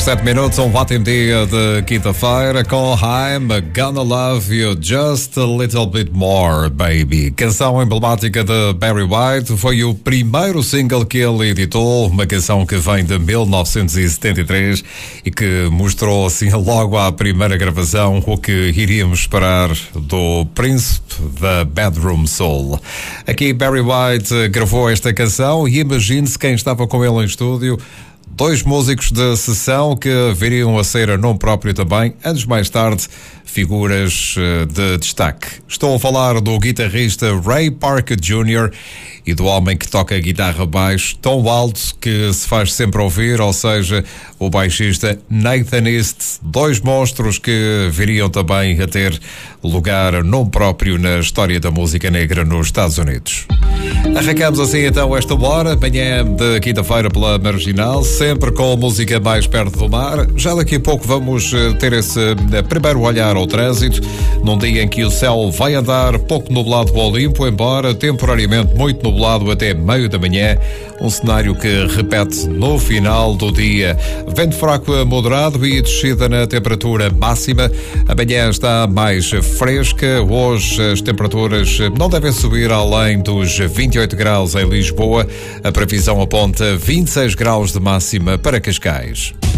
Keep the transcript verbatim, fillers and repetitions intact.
Sete minutos, um ótimo dia de quinta-feira com I'm Gonna Love You Just a Little Bit More, Baby. Canção emblemática de Barry White, foi o primeiro single que ele editou, uma canção que vem de mil novecentos e setenta e três e que mostrou assim logo à primeira gravação o que iríamos esperar do príncipe da Bedroom Soul. Aqui Barry White gravou esta canção e imagine-se quem estava com ele em estúdio. Dois músicos de sessão que viriam a ser a nome próprio também, anos mais tarde, figuras de destaque. Estou a falar do guitarrista Ray Parker Júnior e do homem que toca a guitarra baixo tão alto que se faz sempre ouvir, ou seja, o baixista Nathan East, dois monstros que viriam também a ter lugar nome próprio na história da música negra nos Estados Unidos. Arrancamos assim então esta hora, manhã de quinta-feira pela Marginal, sempre com música mais perto do mar. Já daqui a pouco vamos ter esse primeiro olhar ao trânsito, num dia em que o céu vai andar pouco nublado ou limpo, embora temporariamente muito nublado até meio da manhã, um cenário que repete no final do dia. Vento fraco a moderado e descida na temperatura máxima. Amanhã está mais fresca, hoje as temperaturas não devem subir além dos vinte e oito graus em Lisboa. A previsão aponta vinte e seis graus de máxima para Cascais.